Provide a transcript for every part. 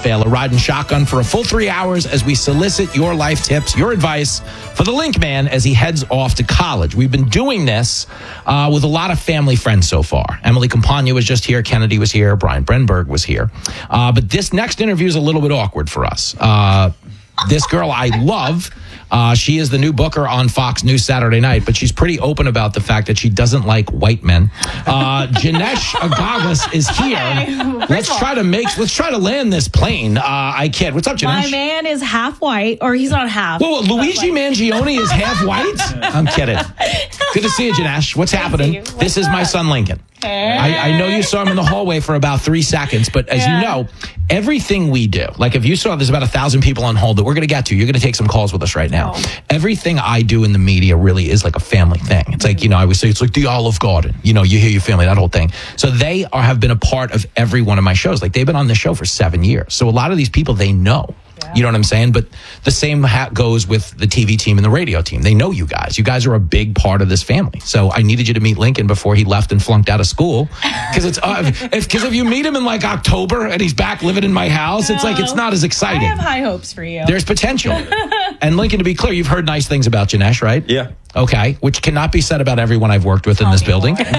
fail, a riding shotgun for a full 3 hours as we solicit your life tips, your advice for the Link Man as he heads off to college. We've been doing this with a lot of family friends so far. Emily Campagna was just here. Kennedy was here. Brian Brenberg was here. But this next interview is a little bit awkward for us. This girl I love. She is the new booker on Fox News Saturday night, but she's pretty open about the fact that she doesn't like white men. Janesh Agagas is here. Let's try to land this plane. I kid. What's up, Janesh? My man is half white, or he's not half. Whoa, Luigi Mangione is half white? I'm kidding. Good to see you, Janesh. What's happening? This is my son, Lincoln. I know you saw him in the hallway for about 3 seconds, but as you know, everything we do, like if you saw there's about 1,000 people on hold that we're going to get to, you're going to take some calls with us right now. Everything I do in the media really is like a family thing. It's like, I always say it's like the Olive Garden. You hear your family, that whole thing. So they have been a part of every one of my shows. Like they've been on this show for 7 years. So a lot of these people, they know. You know what I'm saying? But the same goes with the TV team and the radio team. They know you guys. You guys are a big part of this family. So I needed you to meet Lincoln before he left and flunked out of school. Because if you meet him in like October and he's back living in my house, it's like it's not as exciting. I have high hopes for you. There's potential. And Lincoln, to be clear, you've heard nice things about Janesh, right? Yeah. Okay, which cannot be said about everyone I've worked with in this building. Oh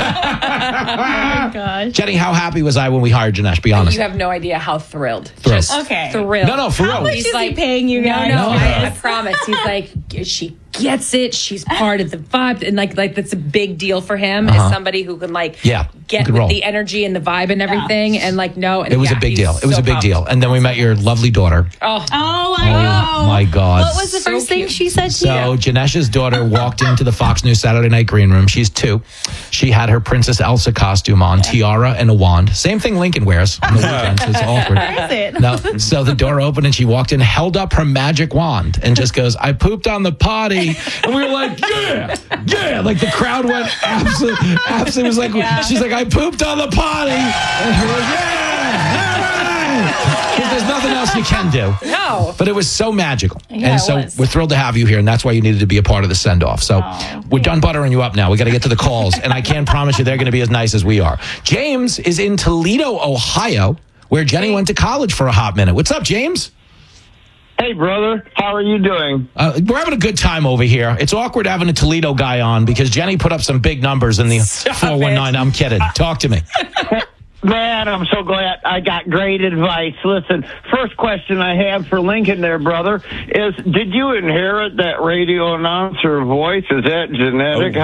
my gosh. Jenny, how happy was I when we hired Janesh? Be honest. You have no idea how thrilled. Just okay. Thrilled. No, for real. How much is he paying you guys? No, I promise. He's like, she gets it. She's part of the vibe. And like that's a big deal for him as somebody who can get with the energy and the vibe and everything. And no. And it was a big deal. It was a big deal. And then we met your lovely daughter. Oh, I know. My God. What was the first thing she said to you? So you? Janesh's daughter walked into the Fox News Saturday Night Green Room. She's 2. She had her Princess Elsa costume on, tiara and a wand. Same thing Lincoln wears on the weekends. It's awkward. Where is it? No, so the door opened and she walked in, held up her magic wand and just goes, "I pooped on the potty." And we were like, yeah. Like the crowd went absolutely. It was like, she's like, "I pooped on the potty." And we're like, because there's nothing else you can do. No. But it was so magical. Yeah, and so we're thrilled to have you here, and that's why you needed to be a part of the send-off. So we're done buttering you up now. We got to get to the calls, and I can't promise you they're going to be as nice as we are. James is in Toledo, Ohio, where Jenny went to college for a hot minute. What's up, James? Hey, brother. How are you doing? We're having a good time over here. It's awkward having a Toledo guy on because Jenny put up some big numbers in the 419. I'm kidding. Talk to me. Man, I'm so glad I got great advice. Listen, first question I have for Lincoln there, brother, is did you inherit that radio announcer voice? Is that genetic?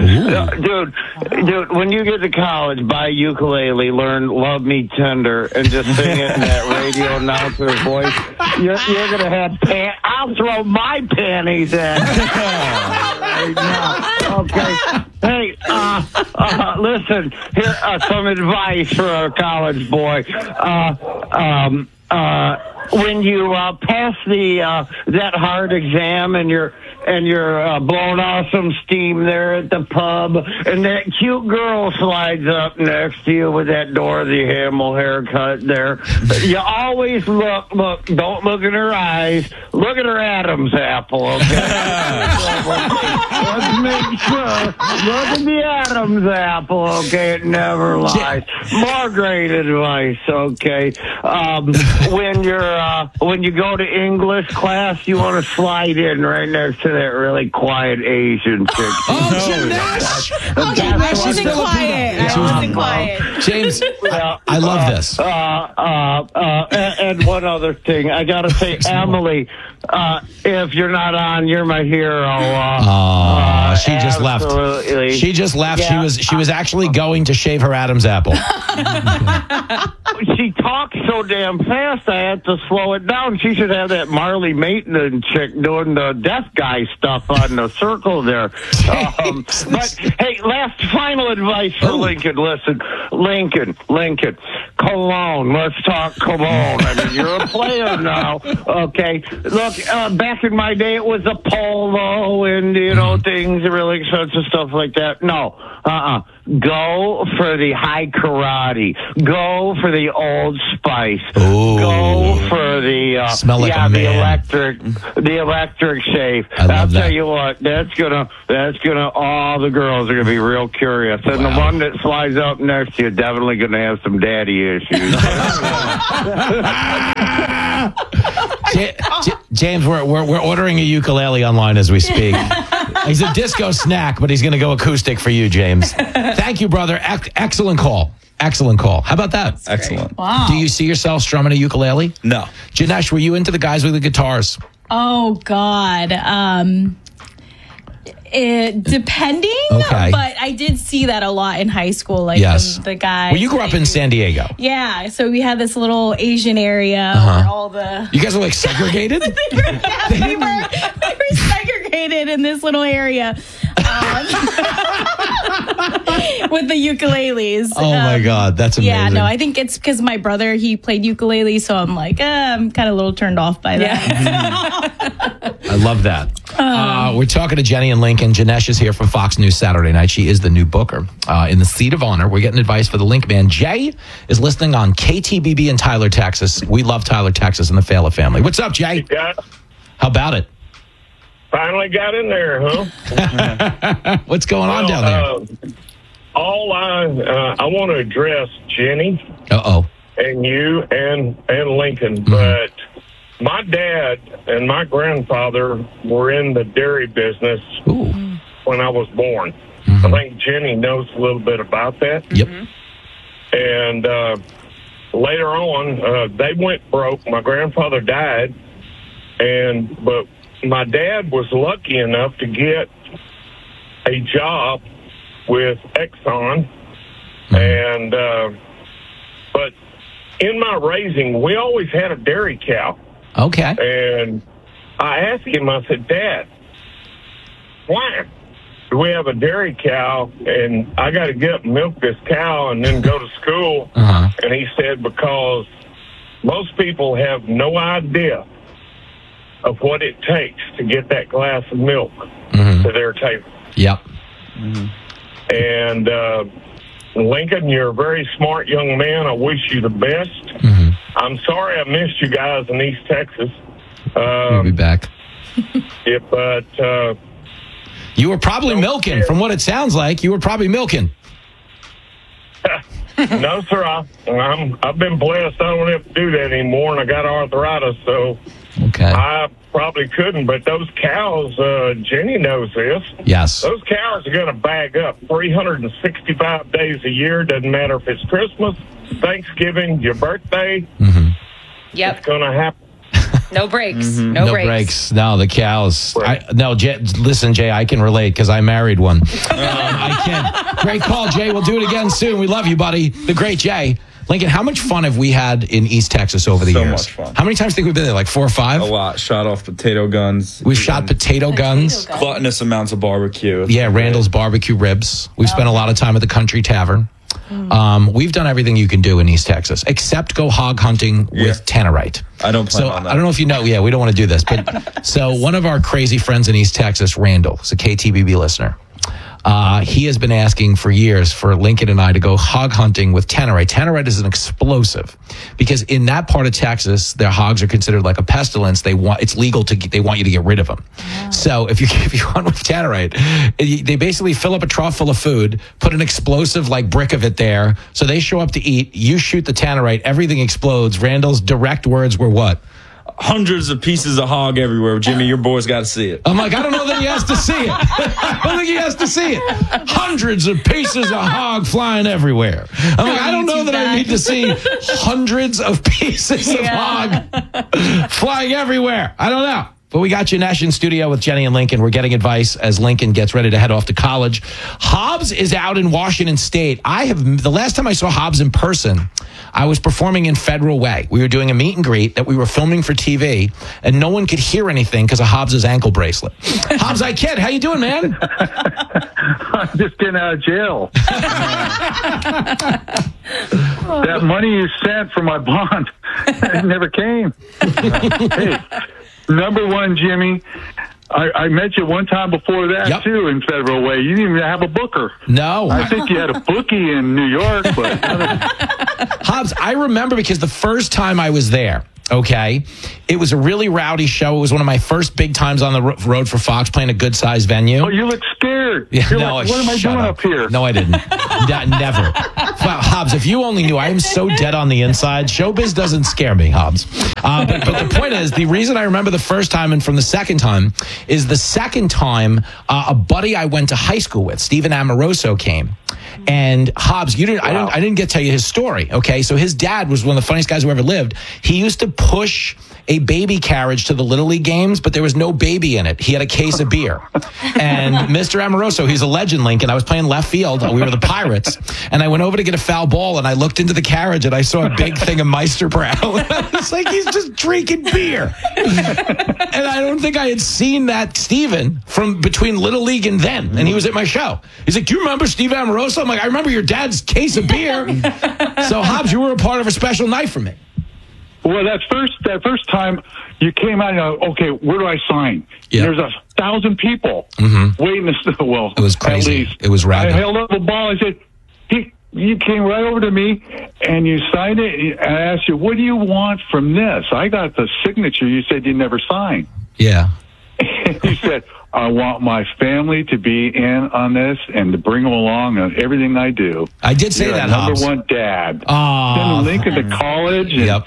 Dude, when you get to college, buy ukulele, learn Love Me Tender, and just sing it in that radio announcer voice, you're going to have I'll throw my panties in. Right now. Okay. Hey, listen, here some advice for a college boy. When you pass that hard exam and you're blowing off some steam there at the pub, and that cute girl slides up next to you with that Dorothy Hamill haircut there, you always look, don't look in her eyes, look at her Adam's apple, okay? Let's make sure, look at the Adam's apple, okay? It never lies. More great advice, okay? When you go to English class, you want to slide in right next to that really quiet Asian chick. Janesh! I wasn't quiet. James, I love this. And one other thing, I got to say, Emily, if you're not on, you're my hero. She just left. She just left. Yeah. She was actually going to shave her Adam's apple. She talks so damn fast, I had to slow it down. She should have that Marley Maitland chick doing the deaf guy stuff on the circle there. But, hey, final advice for Lincoln. Listen, Lincoln, cologne. Let's talk cologne. I mean, you're a player now, okay? Look, back in my day, it was a polo and, things really expensive stuff like that. No, go for the high karate. Go for the Old Spice. Ooh. Go for the the electric shave. I'll tell you what, that's gonna all the girls are gonna be real curious. And the one that slides up next to you definitely gonna have some daddy issues. James, we're ordering a ukulele online as we speak. He's a disco snack, but he's going to go acoustic for you, James. Thank you, brother. Excellent call. Excellent call. How about that? That's excellent. Wow. Do you see yourself strumming a ukulele? No. Janesh, were you into the guys with the guitars? Oh, God. Depending, okay. But I did see that a lot in high school. Like the guy. Well, you grew up in San Diego. Yeah, so we had this little Asian area where all the. You guys were like segregated? we were segregated in this little area with the ukuleles. Oh my God, that's amazing. Yeah, no, I think it's because my brother, he played ukulele, so I'm like, I'm kind of a little turned off by that. I love that. We're talking to Jenny and Lincoln. Janesh is here from Fox News Saturday Night. She is the new booker in the seat of honor. We're getting advice for the Link Man. Jay is listening on KTBB in Tyler, Texas. We love Tyler, Texas, and the Fala family. What's up, Jay? Yeah. How about it? Finally got in there, huh? What's going on down there? I want to address Jenny and you and Lincoln, but my dad and my grandfather were in the dairy business when I was born. I think Jenny knows a little bit about that. Yep. And later on, they went broke. My grandfather died, but my dad was lucky enough to get a job with Exxon, and but in my raising, we always had a dairy cow. Okay. And I asked him, I said, Dad, why do we have a dairy cow and I got to get up and milk this cow and then go to school? And he said, because most people have no idea of what it takes to get that glass of milk to their table. Yep. And Lincoln, you're a very smart young man. I wish you the best. I'm sorry I missed you guys in East Texas. We'll be back. But you were probably milking. From what it sounds like, you were probably milking. No, sir. I've been blessed. I don't have to do that anymore, and I got arthritis, so I probably couldn't. But those cows, Jenny knows this. Yes. Those cows are going to bag up 365 days a year. Doesn't matter if it's Christmas, Thanksgiving, your birthday. Yep. It's going to happen. No breaks. No breaks. No, the cows. Listen, Jay, I can relate because I married one. I can. Great call, Jay. We'll do it again soon. We love you, buddy. The great Jay. Lincoln, how much fun have we had in East Texas over the years? So much fun. How many times do you think we've been there? Like 4 or 5? A lot. Shot off potato guns. We've shot potato guns. Gluttonous amounts of barbecue. Yeah, Randall's barbecue ribs. We've spent a lot of time at the Country Tavern. We've done everything you can do in East Texas, except go hog hunting with tannerite. I don't plan on that. I don't know if you know. Yeah, we don't want to do this. But so one of our crazy friends in East Texas, Randall, is a KTBB listener. He has been asking for years for Lincoln and I to go hog hunting with tannerite. Tannerite is an explosive because in that part of Texas, their hogs are considered like a pestilence. They want you to get rid of them. So if you hunt with tannerite, they basically fill up a trough full of food, put an explosive like brick of it there. So they show up to eat. You shoot the tannerite, everything explodes. Randall's direct words were what? Hundreds of pieces of hog everywhere. Jimmy, your boy's got to see it. I'm like, I don't know that he has to see it. I don't think he has to see it. Hundreds of pieces of hog flying everywhere. I'm like, I don't know that I need to see hundreds of pieces of hog flying everywhere. I don't know. But we got Janesh in studio with Jenny and Lincoln. We're getting advice as Lincoln gets ready to head off to college. Hobbs is out in Washington State. The last time I saw Hobbs in person, I was performing in Federal Way. We were doing a meet and greet that we were filming for TV, and no one could hear anything because of Hobbs' ankle bracelet. Hobbs, I kid. How you doing, man? I'm just getting out of jail. That money you sent for my bond, it never came. Hey, number one, Jimmy, I met you one time before that, too, in Federal Way. You didn't even have a booker. No. I think you had a bookie in New York. But Hobbs, I remember because the first time I was there, Okay. It was a really rowdy show. It was one of my first big times on the road for Fox, playing a good sized venue. Oh, you look scared. Yeah, You're like, what am I doing up here? No, I didn't. Never. Well, Hobbs, if you only knew, I am so dead on the inside. Showbiz doesn't scare me, Hobbs. But the point is, the reason I remember the first time and from the second time is the second time a buddy I went to high school with, Steven Amoroso, came. And Hobbs, you didn't. Wow. I didn't get to tell you his story. Okay, so his dad was one of the funniest guys who ever lived. He used to push a baby carriage to the Little League games, but there was no baby in it. He had a case of beer. And Mr. Amoroso, he's a legend, Lincoln. I was playing left field. We were the Pirates. And I went over to get a foul ball, and I looked into the carriage, and I saw a big thing of Meisterbrow. It's like he's just drinking beer. And I don't think I had seen that Steven from between Little League and then. And he was at my show. He's like, do you remember Steve Amoroso? I'm like, I remember your dad's case of beer. So, Hobbs, you were a part of a special night for me. Well, that first time you came out, okay, where do I sign? Yeah. There's 1,000 people waiting to. Well, it was crazy. At least. It was random. I held up the ball. I said, you came right over to me and you signed it. And I asked you, what do you want from this? I got the signature. You said you never signed. Yeah. And you said, I want my family to be in on this and to bring them along on everything I do. I did say that, Hobbs. Number one dad. Oh, Send Lincoln to college. And yep.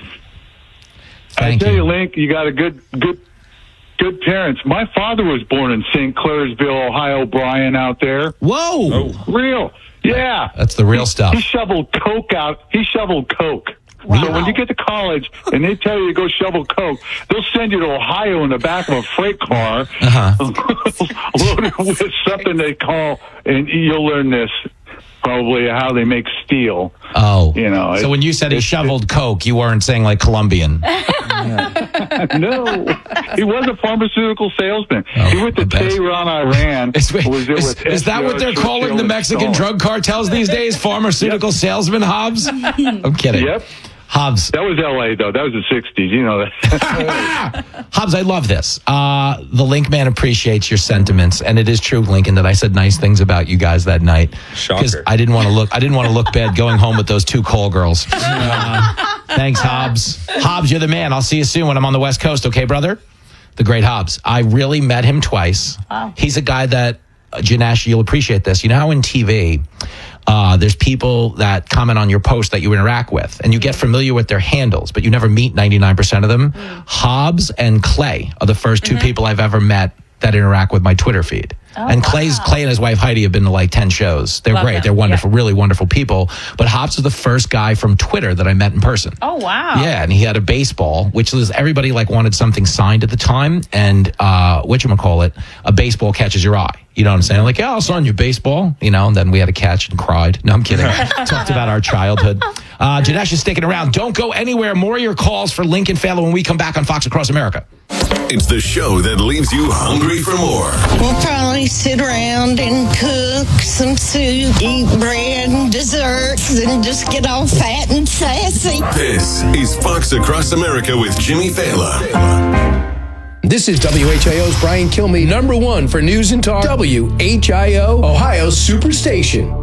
I tell you, Link, you got a good parents. My father was born in St. Clairsville, Ohio, Brian, out there. Whoa. Oh. Real. Yeah. That's the real stuff. He shoveled coke out. He shoveled coke. Wow. So when you get to college and they tell you to go shovel coke, they'll send you to Ohio in the back of a freight car loaded with something they call, and you'll learn this, probably how they make steel. Oh. You know. So when you said he shoveled coke, you weren't saying like Colombian. No. He was a pharmaceutical salesman. Oh, he went to Tehran, Iran. Is that what they're calling the Mexican drug cartels these days? Pharmaceutical salesman, Hobbs? I'm kidding. Yep. Hobbs. That was L.A., though. That was the 60s. You know that. Hobbs, I love this. The Link man appreciates your sentiments, and it is true, Lincoln, that I said nice things about you guys that night. Because I didn't want to look bad going home with those two call girls. Thanks, Hobbs. Hobbs, you're the man. I'll see you soon when I'm on the West Coast, okay, brother? The great Hobbs. I really met him twice. Wow. He's a guy that, Janesh, you'll appreciate this. You know how in TV, there's people that comment on your post that you interact with, and you get familiar with their handles, but you never meet 99% of them. Hobbs and Clay are the first two people I've ever met that interact with my Twitter feed. Oh, and Clay and his wife Heidi have been to like 10 shows. They're great. Them. They're wonderful, really wonderful people. But Hobbs was the first guy from Twitter that I met in person. Oh, wow. Yeah, and he had a baseball, which was everybody like wanted something signed at the time. And whatchamacallit, a baseball catches your eye. You know what I'm saying? Like, yeah, I'll sign you baseball. You know, and then we had a catch and cried. No, I'm kidding. Talked about our childhood. Janesh is sticking around. Don't go anywhere. More of your calls for Lincoln Failer when we come back on Fox Across America. It's the show that leaves you hungry for more. We'll probably sit around and cook some soup, eat bread and desserts, and just get all fat and sassy. This is Fox Across America with Jimmy Fallon. This is WHIO's Brian Kilmeade, number one for news and talk. WHIO, Ohio's Superstation.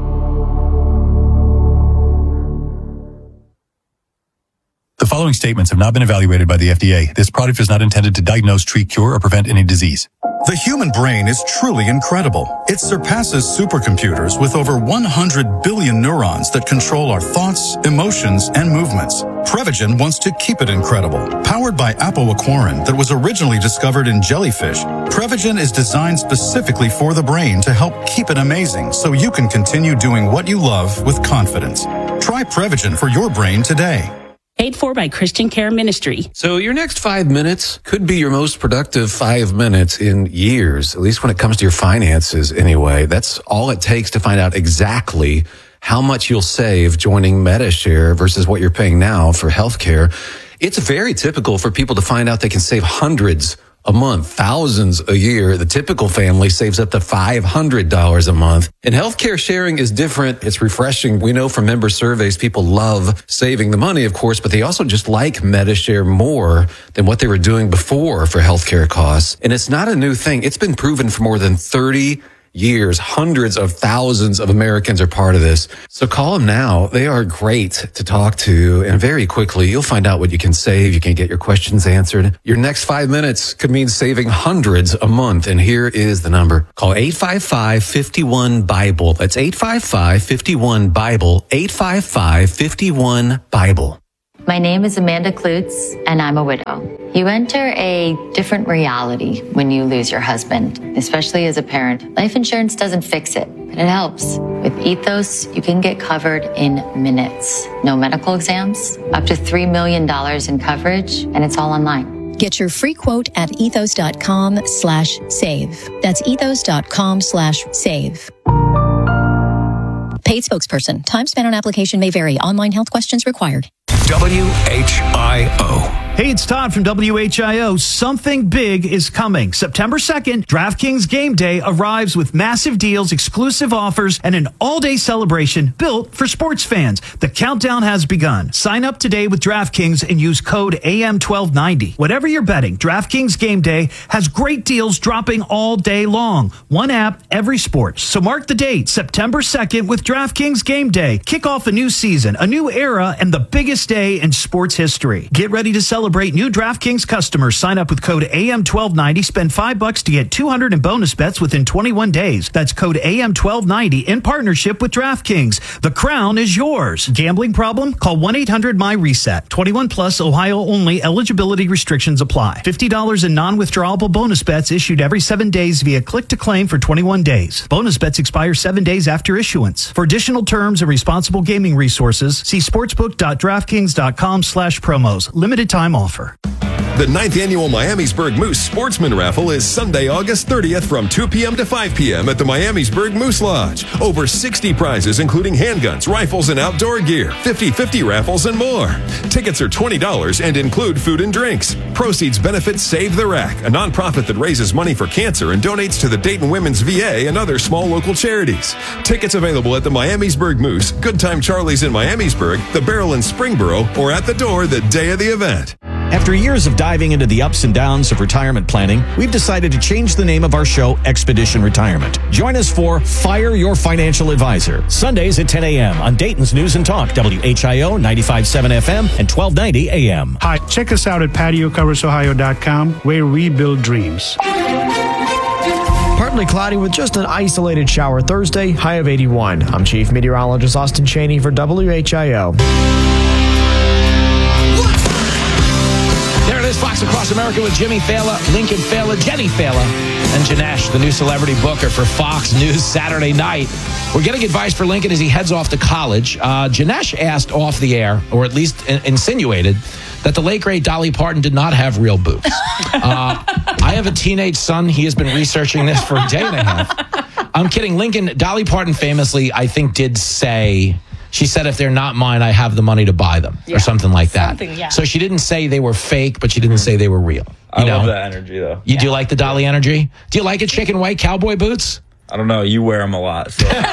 The following statements have not been evaluated by the FDA. This product is not intended to diagnose, treat, cure, or prevent any disease. The human brain is truly incredible. It surpasses supercomputers with over 100 billion neurons that control our thoughts, emotions, and movements. Prevagen wants to keep it incredible. Powered by apoaquarin that was originally discovered in jellyfish, Prevagen is designed specifically for the brain to help keep it amazing so you can continue doing what you love with confidence. Try Prevagen for your brain today. Paid for by Christian Care Ministry. So your next 5 minutes could be your most productive 5 minutes in years, at least when it comes to your finances anyway. That's all it takes to find out exactly how much you'll save joining Medi-Share versus what you're paying now for healthcare. It's very typical for people to find out they can save hundreds a month, thousands a year. The typical family saves up to $500 a month. And healthcare sharing is different. It's refreshing. We know from member surveys, people love saving the money, of course, but they also just like Medi-Share more than what they were doing before for healthcare costs. And it's not a new thing. It's been proven for more than 30 years. Hundreds of thousands of Americans are part of this. So call them now. They are great to talk to. And very quickly, you'll find out what you can save. You can get your questions answered. Your next 5 minutes could mean saving hundreds a month. And here is the number. Call 855-51-BIBLE. That's 855-51-BIBLE. 855-51-BIBLE. My name is Amanda Klutz, and I'm a widow. You enter a different reality when you lose your husband, especially as a parent. Life insurance doesn't fix it, but it helps. With Ethos, you can get covered in minutes. No medical exams, up to $3 million in coverage, and it's all online. Get your free quote at ethos.com/save. That's ethos.com/save. Paid spokesperson. Time spent on application may vary. Online health questions required. WHIO. Hey, it's Todd from WHIO. Something big is coming. September 2nd, DraftKings Game Day arrives with massive deals, exclusive offers, and an all-day celebration built for sports fans. The countdown has begun. Sign up today with DraftKings and use code AM1290. Whatever you're betting, DraftKings Game Day has great deals dropping all day long. One app, every sport. So mark the date, September 2nd with DraftKings Game Day. Kick off a new season, a new era, and the biggest day in sports history. Get ready to celebrate new DraftKings customers. Sign up with code AM1290. Spend $5 to get $200 in bonus bets within 21 days. That's code AM1290 in partnership with DraftKings. The crown is yours. Gambling problem? Call 1-800-MY-RESET. 21 plus, Ohio only. Eligibility restrictions apply. $50 in non-withdrawable bonus bets issued every 7 days via click to claim for 21 days. Bonus bets expire 7 days after issuance. For additional terms and responsible gaming resources, see sportsbook.draftkings.com/promos. Limited time offer. The 9th Annual Miamisburg Moose Sportsman Raffle is Sunday, August 30th from 2 p.m. to 5 p.m. at the Miamisburg Moose Lodge. Over 60 prizes, including handguns, rifles, and outdoor gear, 50/50 raffles, and more. Tickets are $20 and include food and drinks. Proceeds benefit Save the Rack, a nonprofit that raises money for cancer and donates to the Dayton Women's VA and other small local charities. Tickets available at the Miamisburg Moose, Good Time Charlie's in Miamisburg, the Barrel in Springboro, or at the door the day of the event. After years of diving into the ups and downs of retirement planning, we've decided to change the name of our show, Expedition Retirement. Join us for Fire Your Financial Advisor, Sundays at 10 a.m. on Dayton's News and Talk, WHIO 95.7 FM and 1290 AM. Hi, check us out at patiocoversohio.com, where we build dreams. Partly cloudy with just an isolated shower Thursday, high of 81. I'm Chief Meteorologist Austin Cheney for WHIO. There it is, Fox Across America with Jimmy Fallon, Lincoln Fallon, Jenny Fallon, and Janesh, the new celebrity booker for Fox News Saturday night. We're getting advice for Lincoln as he heads off to college. Janesh asked off the air, or at least insinuated, that the late, great Dolly Parton did not have real boobs. I have a teenage son. He has been researching this for a day and a half. I'm kidding. Lincoln, Dolly Parton famously, I think, did say... She said, if they're not mine, I have the money to buy them, or something like that. So she didn't say they were fake, but she didn't say they were real. I love that energy, though. You do like the Dolly energy? Do you like it, chicken white cowboy boots? I don't know. You wear them a lot, so kind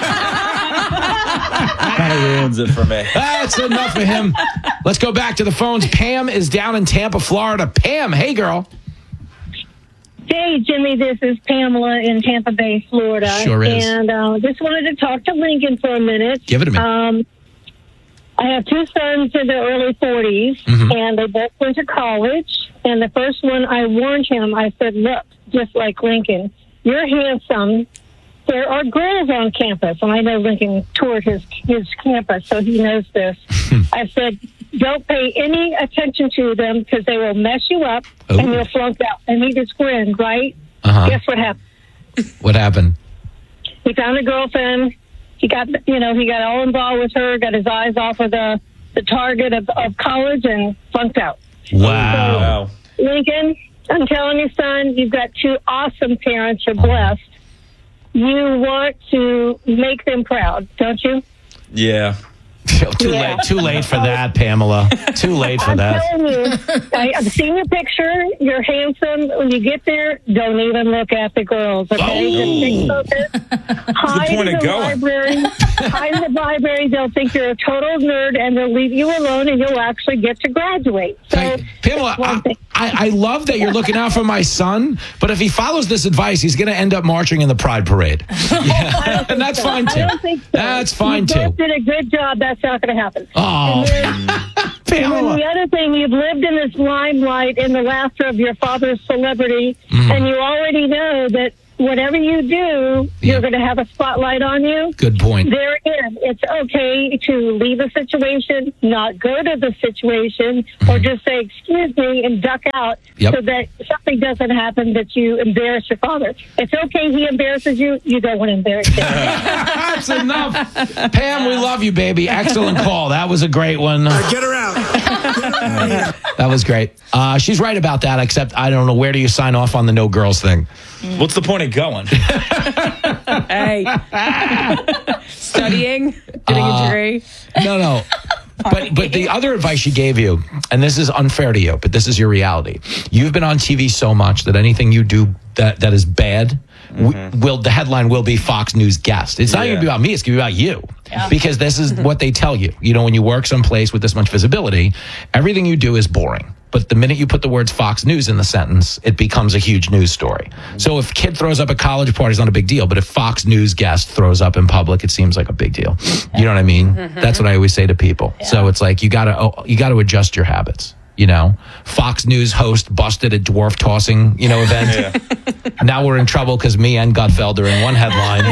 of ruins it for me. That's enough of him. Let's go back to the phones. Pam is down in Tampa, Florida. Pam, hey, girl. Hey, Jimmy, this is Pamela in Tampa Bay, Florida. Sure is. And just wanted to talk to Lincoln for a minute. Give it a minute. I have two sons in their early 40s, and they both went to college. And the first one, I warned him, I said, look, just like Lincoln, you're handsome. There are girls on campus. And I know Lincoln toured his campus, so he knows this. I said, don't pay any attention to them because they will mess you up and you'll flunk out. And he just grinned, right? Guess what happened? What happened? He found a girlfriend. He got all involved with her, got his eyes off of the target of college and flunked out. Wow. So, Lincoln, I'm telling you, son, you've got two awesome parents. You're blessed. You want to make them proud, don't you? Yeah. Too late for that, Pamela. Too late for that. I'm telling you, I've seen your picture. You're handsome. When you get there, don't even look at the girls. Okay, just stay focused. Hide in the library. Hide in the library. They'll think you're a total nerd, and they'll leave you alone, and you'll actually get to graduate. So, Pamela, I love that you're looking out for my son, but if he follows this advice, he's going to end up marching in the Pride Parade. Yeah. And that's fine too. I don't think so. That's fine too. You both did a good job. That's not going to happen. Oh, and then the other thing, you've lived in this limelight in the laughter of your father's celebrity, and you already know that whatever you do, you're going to have a spotlight on you. Good point. There again, it's okay to leave a situation, not go to the situation, or just say, excuse me, and duck out so that something doesn't happen that you embarrass your father. It's okay he embarrasses you. You don't want to embarrass him. That's enough. Pam, we love you, baby. Excellent call. That was a great one. Get her out. That was great. She's right about that, except I don't know, where do you sign off on the no girls thing? What's the point of going? Hey. Studying? Getting a degree? No. But the other advice she gave you, and this is unfair to you, but this is your reality. You've been on TV so much that anything you do that is bad, the headline will be Fox News guest. It's not going to be about me. It's going to be about you. Yeah. Because this is what they tell you. You know, when you work someplace with this much visibility, everything you do is boring. But the minute you put the words Fox News in the sentence, it becomes a huge news story. So if kid throws up a college party, it's not a big deal. But if Fox News guest throws up in public, it seems like a big deal. You know what I mean? That's what I always say to people. Yeah. So it's like you gotta adjust your habits. You know, Fox News host busted at dwarf tossing, event. Now we're in trouble because me and Gutfeld are in one headline.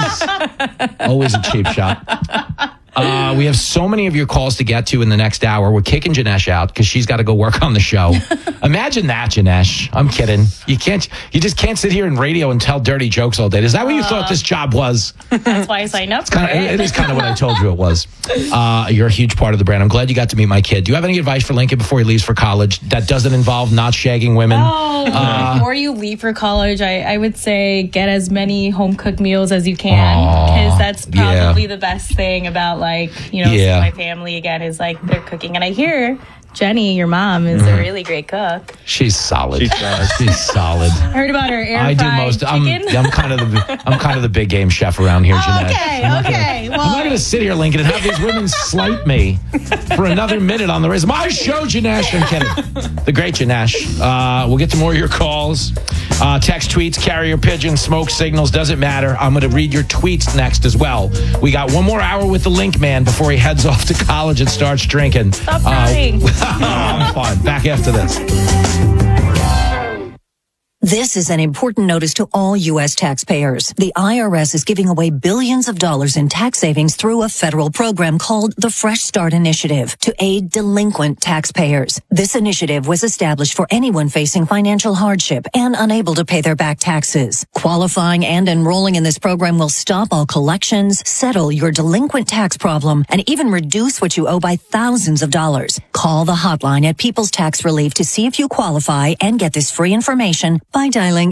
Always a cheap shot. We have so many of your calls to get to in the next hour. We're kicking Janesh out because she's got to go work on the show. Imagine that, Janesh. I'm kidding. You just can't sit here in radio and tell dirty jokes all day. Is that what you thought this job was? That's why I signed up for it. It is kind of what I told you it was. You're a huge part of the brand. I'm glad you got to meet my kid. Do you have any advice for Lincoln before he leaves for college that doesn't involve not shagging women? Before you leave for college, I would say get as many home-cooked meals as you can, because that's probably the best thing about my family again is they're cooking. And I hear Jenny, your mom, is a really great cook. She's solid. She's solid. I heard about her air fried chicken. I'm kind of the big game chef around here, Jeanette. Okay. Well, I'm not going to sit here, Lincoln, and have these women slight me for another minute on the race. My show, Janesh. I'm kidding. The great Janesh. We'll get to more of your calls. Text, tweets, carrier pigeons, smoke signals, doesn't matter. I'm going to read your tweets next as well. We got one more hour with the Link Man before he heads off to college and starts drinking. Stop crying. I'm fine. Back after this. This is an important notice to all U.S. taxpayers. The IRS is giving away billions of dollars in tax savings through a federal program called the Fresh Start Initiative to aid delinquent taxpayers. This initiative was established for anyone facing financial hardship and unable to pay their back taxes. Qualifying and enrolling in this program will stop all collections, settle your delinquent tax problem, and even reduce what you owe by thousands of dollars. Call the hotline at People's Tax Relief to see if you qualify and get this free information by dialing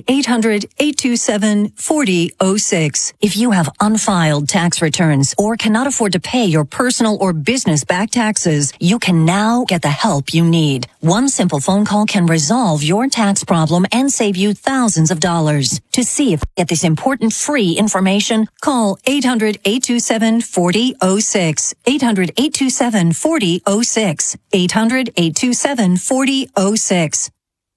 800-827-4006. If you have unfiled tax returns or cannot afford to pay your personal or business back taxes, you can now get the help you need. One simple phone call can resolve your tax problem and save you thousands of dollars. To see if you get this important free information, call 800-827-4006. 800-827-4006. 800-827-4006.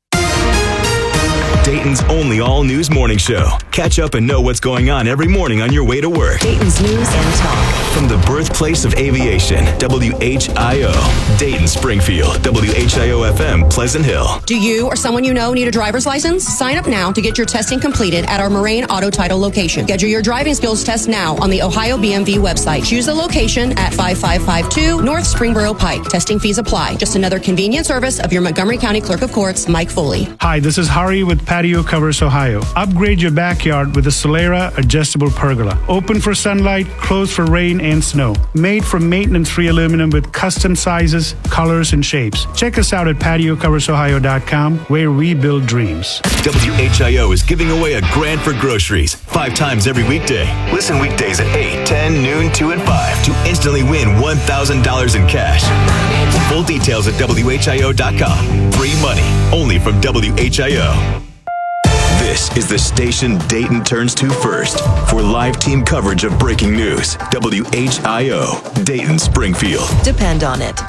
Dayton's only all-news morning show. Catch up and know what's going on every morning on your way to work. Dayton's News and Talk. From the birthplace of aviation, WHIO. Dayton, Springfield, WHIO-FM, Pleasant Hill. Do you or someone you know need a driver's license? Sign up now to get your testing completed at our Moraine Auto Title location. Schedule your driving skills test now on the Ohio BMV website. Choose a location at 5552 North Springboro Pike. Testing fees apply. Just another convenient service of your Montgomery County Clerk of Courts, Mike Foley. Hi, this is Hari with Pat Patio Covers Ohio. Upgrade your backyard with a Solera adjustable pergola. Open for sunlight, closed for rain and snow. Made from maintenance-free aluminum with custom sizes, colors, and shapes. Check us out at patiocoversohio.com, where we build dreams. WHIO is giving away a grand for groceries 5 times every weekday. Listen weekdays at 8, 10, noon, 2, and 5 to instantly win $1,000 in cash. Full details at WHIO.com. Free money, only from WHIO. This is the station Dayton turns to first for live team coverage of breaking news. WHIO, Dayton, Springfield. Depend on it.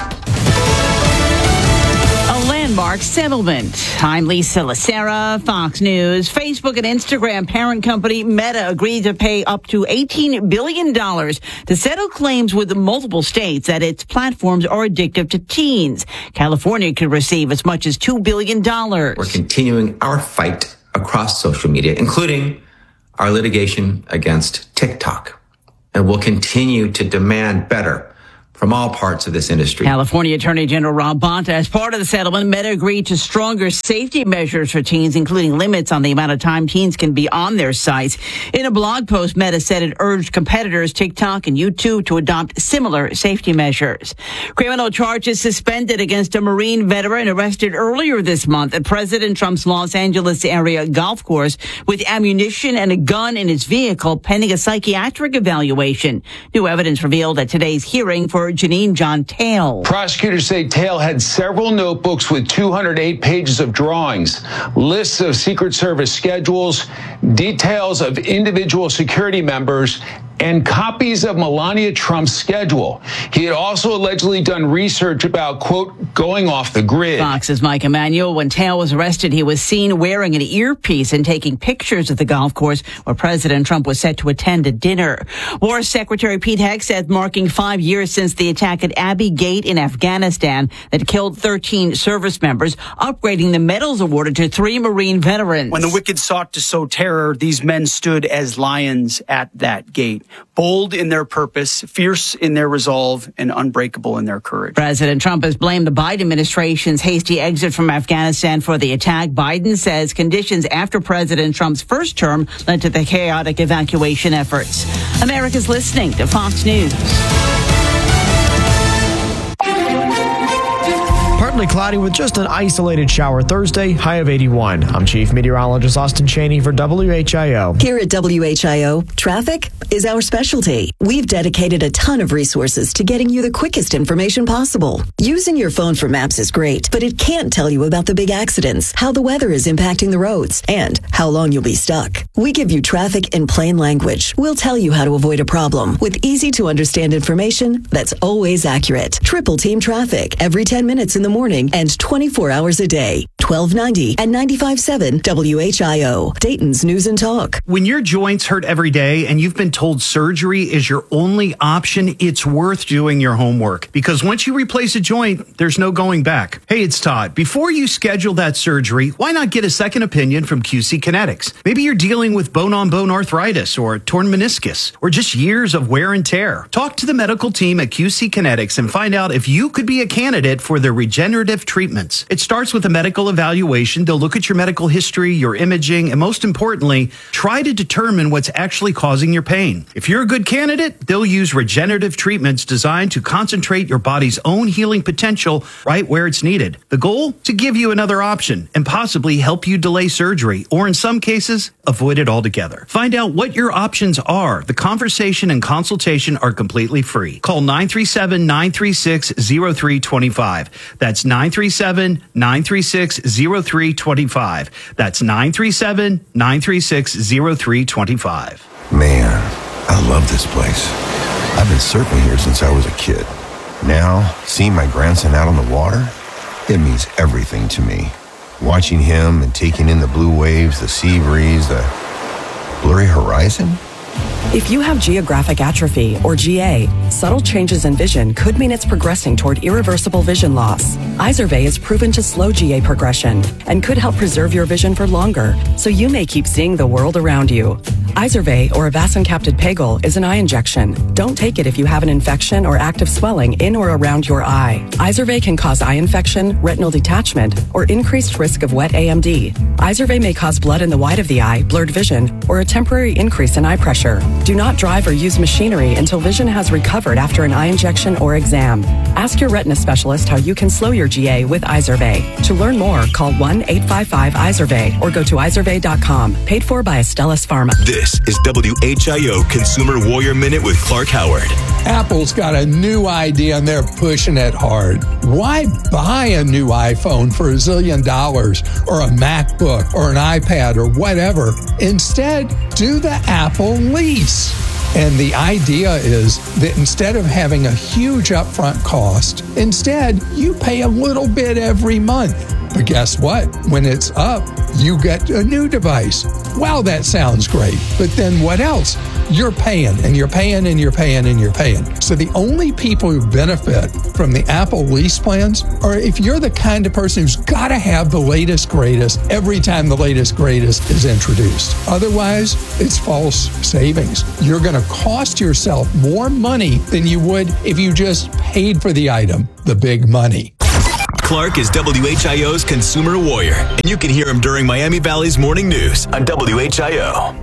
A landmark settlement. I'm Lisa Lacera, Fox News. Facebook and Instagram parent company Meta agreed to pay up to $18 billion to settle claims with multiple states that its platforms are addictive to teens. California could receive as much as $2 billion. We're continuing our fight across social media, including our litigation against TikTok. And we'll continue to demand better from all parts of this industry. California Attorney General Rob Bonta, as part of the settlement, Meta agreed to stronger safety measures for teens, including limits on the amount of time teens can be on their sites. In a blog post, Meta said it urged competitors TikTok and YouTube to adopt similar safety measures. Criminal charges suspended against a Marine veteran arrested earlier this month at President Trump's Los Angeles area golf course with ammunition and a gun in his vehicle pending a psychiatric evaluation. New evidence revealed at today's hearing for Janine John Tail. Prosecutors say Tail had several notebooks with 208 pages of drawings, lists of Secret Service schedules, details of individual security members, and copies of Melania Trump's schedule. He had also allegedly done research about, quote, going off the grid. Fox's Mike Emanuel. When Tail was arrested, he was seen wearing an earpiece and taking pictures of the golf course where President Trump was set to attend a dinner. War Secretary Pete Hegseth said marking 5 years since the attack at Abbey Gate in Afghanistan that killed 13 service members, upgrading the medals awarded to 3 Marine veterans. When the wicked sought to sow terror, these men stood as lions at that gate. Bold in their purpose, fierce in their resolve, and unbreakable in their courage. President Trump has blamed the Biden administration's hasty exit from Afghanistan for the attack. Biden says conditions after President Trump's first term led to the chaotic evacuation efforts. America's listening to Fox News. Partly cloudy with just an isolated shower Thursday, high of 81. I'm Chief Meteorologist Austin Cheney for WHIO. Here at WHIO, traffic is our specialty. We've dedicated a ton of resources to getting you the quickest information possible. Using your phone for maps is great, but it can't tell you about the big accidents, how the weather is impacting the roads, and how long you'll be stuck. We give you traffic in plain language. We'll tell you how to avoid a problem with easy to understand information that's always accurate. Triple Team Traffic every 10 minutes in the morning and 24 hours a day. 1290 and 95.7 WHIO, Dayton's News and Talk. When your joints hurt every day and you've been told surgery is your only option, it's worth doing your homework, because once you replace a joint, there's no going back. Hey, it's Todd. Before you schedule that surgery, why not get a second opinion from QC Kinetics? Maybe you're dealing with bone-on-bone arthritis or torn meniscus or just years of wear and tear. Talk to the medical team at QC Kinetics and find out if you could be a candidate for their regenerative treatments. It starts with a medical evaluation. They'll look at your medical history, your imaging, and most importantly, try to determine what's actually causing your pain. If you're a good candidate, they'll use regenerative treatments designed to concentrate your body's own healing potential right where it's needed. The goal? To give you another option and possibly help you delay surgery, or in some cases, avoid it altogether. Find out what your options are. The conversation and consultation are completely free. Call 937-936-0325. That's 937-936-0325. That's 937-936-0325. Man, I love this place. I've been surfing here since I was a kid. Now, seeing my grandson out on the water, it means everything to me. Watching him and taking in the blue waves, the sea breeze, the blurry horizon. If you have geographic atrophy, or GA, subtle changes in vision could mean it's progressing toward irreversible vision loss. Izervay is proven to slow GA progression and could help preserve your vision for longer, so you may keep seeing the world around you. Izervay, or avacincaptad pegol, is an eye injection. Don't take it if you have an infection or active swelling in or around your eye. Izervay can cause eye infection, retinal detachment, or increased risk of wet AMD. Izervay may cause blood in the white of the eye, blurred vision, or a temporary increase in eye pressure. Do not drive or use machinery until vision has recovered after an eye injection or exam. Ask your retina specialist how you can slow your GA with Izervay. To learn more, call 1-855-IZERVAY or go to izervay.com. Paid for by Astellas Pharma. This is WHIO Consumer Warrior Minute with Clark Howard. Apple's got a new idea and they're pushing it hard. Why buy a new iPhone for $1 zillion or a MacBook or an iPad or whatever? Instead, do the Apple lease. And the idea is that instead of having a huge upfront cost, instead you pay a little bit every month. But guess what? When it's up, you get a new device. Wow, that sounds great. But then what else? You're paying and you're paying and you're paying and you're paying. So the only people who benefit from the Apple lease plans are if you're the kind of person who's got to have the latest greatest every time the latest greatest is introduced. Otherwise, it's false savings. You're going to cost yourself more money than you would if you just paid for the item, the big money. Clark is WHIO's Consumer Warrior, and you can hear him during Miami Valley's Morning News on WHIO.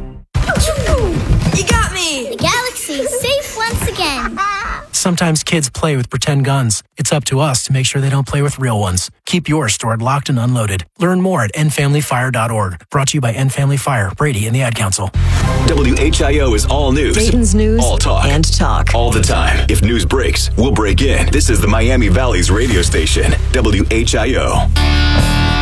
You got me! The galaxy's safe once again. Sometimes kids play with pretend guns. It's up to us to make sure they don't play with real ones. Keep yours stored locked and unloaded. Learn more at endfamilyfire.org. Brought to you by End Family Fire, Brady, and the Ad Council. WHIO is all news. Dayton's news all talk. And talk. All the time. If news breaks, we'll break in. This is the Miami Valley's radio station, WHIO.